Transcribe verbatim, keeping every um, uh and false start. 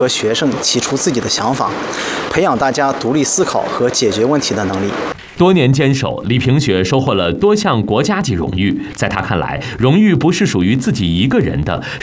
和学生提出自己的想法，培养大家独立思考和解决问题的能力。 多年坚守，李平雪收获了多项国家级荣誉。在他看来，荣誉不是属于自己一个人的。